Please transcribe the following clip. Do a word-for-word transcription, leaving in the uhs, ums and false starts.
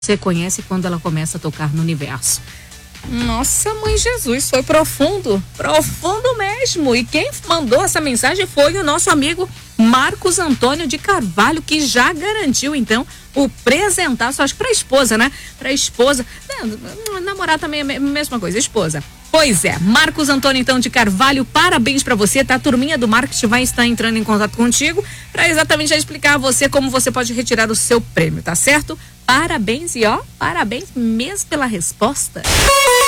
você conhece quando ela começa a tocar no universo. Nossa, mãe Jesus, foi profundo, profundo mesmo. E quem mandou essa mensagem foi o nosso amigo Marcos Antônio de Carvalho, que já garantiu, então, o presentaço, acho que pra esposa, né? Pra esposa, não, namorar também é a mesma coisa, esposa. Pois é, Marcos Antônio, então, de Carvalho, parabéns pra você, tá? A turminha do marketing vai estar entrando em contato contigo pra exatamente explicar a você como você pode retirar o seu prêmio, tá certo? Parabéns e ó, parabéns mesmo pela resposta.